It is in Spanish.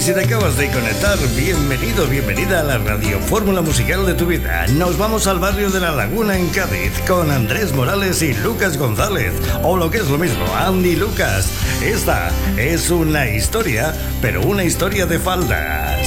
si te acabas de conectar, bienvenido, bienvenida a la Radio Fórmula Musical de tu vida. Nos vamos al barrio de La Laguna en Cádiz con Andrés Morales y Lucas González, o lo que es lo mismo, Andy Lucas. Esta es una historia, pero una historia de faldas.